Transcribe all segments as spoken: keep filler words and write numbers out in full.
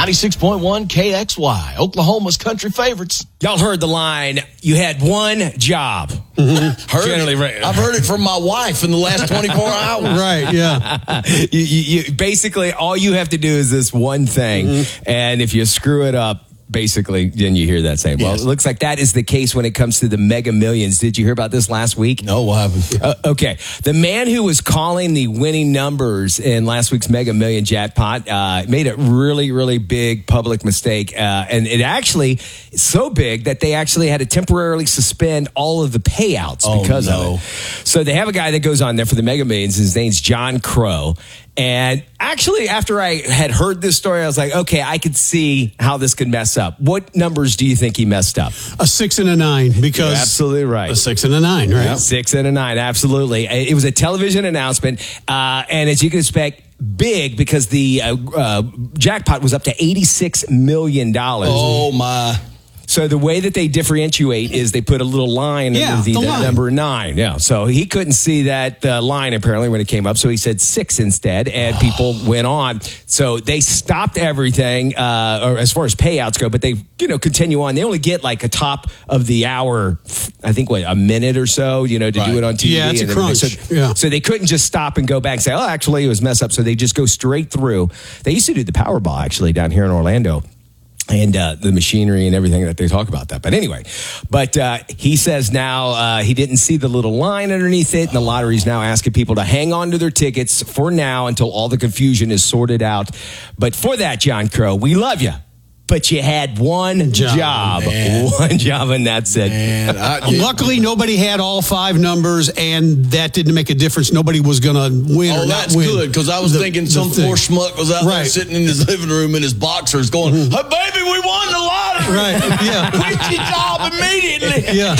ninety-six point one K X Y, Oklahoma's country favorites. Y'all heard the line, you had one job. Mm-hmm. Heard Generally, it. right. I've heard it from my wife in the last twenty-four hours. Right, yeah. you, you, you, basically, all you have to do is this one thing. Mm-hmm. And if you screw it up, basically, then you hear that saying. Well, yes. It looks like that is the case when it comes to the Mega Millions. Did you hear about this last week? No, what happened? Uh, okay. The man who was calling the winning numbers in last week's Mega Million jackpot uh, made a really, really big public mistake. Uh, and it actually is so big that they actually had to temporarily suspend all of the payouts oh, because no. of it. So they have a guy that goes on there for the Mega Millions. His name's John Crow. And actually, after I had heard this story, I was like, okay, I could see how this could mess up. What numbers do you think he messed up? A six and a nine, because... You're absolutely right. A six and a nine, right? Yep. Six and a nine, absolutely. It was a television announcement, uh, and as you can expect, big, because the uh, uh, jackpot was up to eighty-six million dollars. Oh, my... So the way that they differentiate is they put a little line yeah, under the, the the line. number nine. Yeah. So he couldn't see that uh, line apparently when it came up. So he said six instead, and people went on. So they stopped everything, uh, or as far as payouts go, but they, you know, continue on. They only get like a top of the hour, I think, what, a minute or so, you know, to right. do it on T V. Yeah, it's a and crunch. So, yeah. so they couldn't just stop and go back and say, oh, actually, it was messed up. So they just go straight through. They used to do the Powerball actually down here in Orlando. And uh, the machinery and everything that they talk about that. But anyway, but uh, he says now uh, he didn't see the little line underneath it. And the lottery's now asking people to hang on to their tickets for now until all the confusion is sorted out. But for that, John Crow, we love you. But you had one job, job one job, and that's it. Man, I, yeah. Luckily, nobody had all five numbers, and that didn't make a difference. Nobody was going to win Oh, or that's not win. good, because I was the, thinking the some thing. poor schmuck was out right. there sitting in his living room in his boxers going, Mm-hmm. hey, baby, we won the lottery. Right, yeah. Quit your job immediately. Yeah.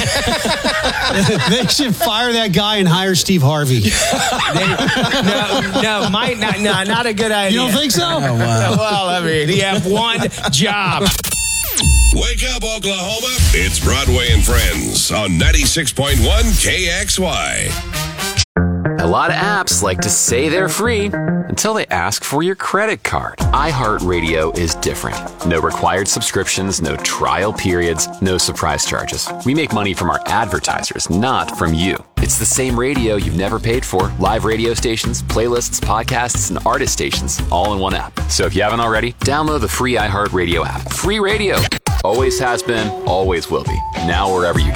They should fire that guy and hire Steve Harvey. They, no, no, might not, no, not a good idea. You don't think so? Oh, wow. Well, I mean, he had one job. Wake up, Oklahoma. It's Broadway and Friends on ninety-six point one K X Y. A lot of apps like to say they're free until they ask for your credit card. iHeartRadio is different. No required subscriptions, no trial periods, no surprise charges. We make money from our advertisers, not from you. It's the same radio you've never paid for. Live radio stations, playlists, podcasts, and artist stations, all in one app. So if you haven't already, download the free iHeartRadio app. Free radio. Always has been, always will be. Now wherever you